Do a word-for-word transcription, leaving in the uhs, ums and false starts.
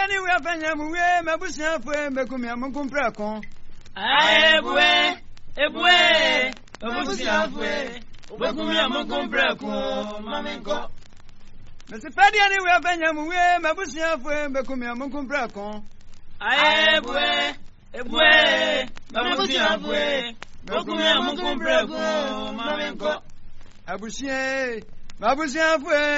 ni we afanya mu we mabusia fo me kumia mu kumpra kon. Ebue, ebue, mabusia fo. We kumia mu kumpra kon, mamenko. Mesi fadia ni we afanya mu we mabusia fo me kumia mu kumpra kon. Ebue, ebue, mabusia fo. We kumia mu kumpra kon, mamenko. Abusia, mabusia fo.